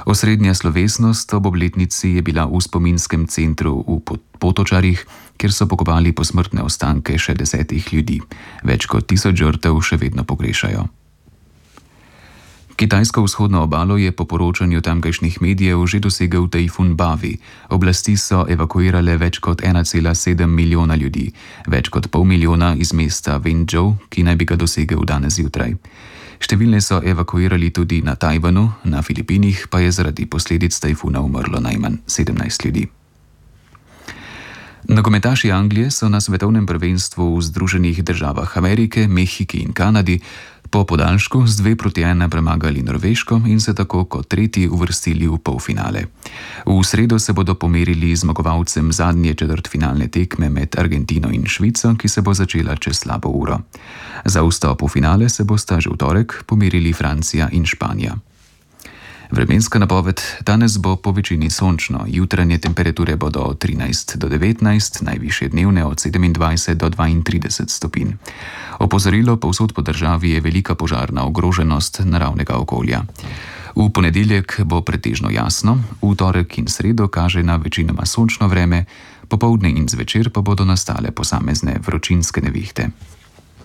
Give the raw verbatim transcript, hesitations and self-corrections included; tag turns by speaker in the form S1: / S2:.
S1: Osrednja slovesnost ob obletnici je bila v spominskem centru v Potočarih, kjer so pokopali posmrtne ostanke še desetih ljudi. Več kot tisoč žrtev še vedno pogrešajo. Kitajsko vzhodno obalo je po poročanju tamkajšnjih medijev že dosegel tajfun Bavi. Oblasti so evakuirale več kot ena cela sedem milijona ljudi, več kot pol milijona iz mesta Wenzhou, ki naj bi ga dosegel danes zjutraj. Številne so evakuirali tudi na Tajvanu, na Filipinih pa je zaradi posledic tajfuna umrlo najmanj sedemnajst ljudi. Nogometaši Anglije so na svetovnem prvenstvu v Združenih državah Amerike, Mehiki in Kanadi po podaljšku z dve proti ena premagali Norveško in se tako kot tretji uvrstili v polfinale. V sredo se bodo pomerili zmagovalcem zadnje četrtfinalne tekme med Argentino in Švico, ki se bo začela čez slabo uro. Za vstop v finale se bosta že v torek pomerili Francija in Španija. Vremenska napoved: danes bo po večini sončno, jutranje temperature bodo od trinajst do devetnajst, najvišje dnevne od sedemindvajset do dvaintrideset stopinj. Opozorilo: povsod po državi je velika požarna ogroženost naravnega okolja. V ponedeljek bo pretežno jasno, v torek in sredo kaže na večinoma sončno vreme, popoldne in zvečer pa bodo nastale posamezne vročinske nevihte.